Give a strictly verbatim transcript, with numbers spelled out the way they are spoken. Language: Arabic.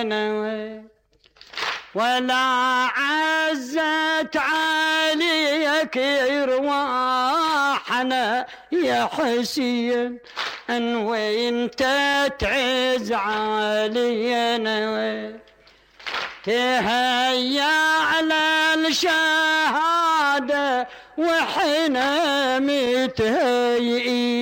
علينا ولا عزت عليك رواحنا يا حسين ان وانت تعز علينا تهيا على الشهادة وحنا متهيئين